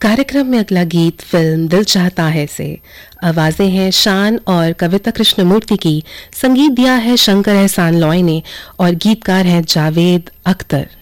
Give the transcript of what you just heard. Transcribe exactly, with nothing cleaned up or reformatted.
कार्यक्रम में अगला गीत फिल्म दिल चाहता है से। आवाजें हैं शान और कविता कृष्णमूर्ति की, संगीत दिया है शंकर एहसान लॉय ने और गीतकार हैं जावेद अख्तर।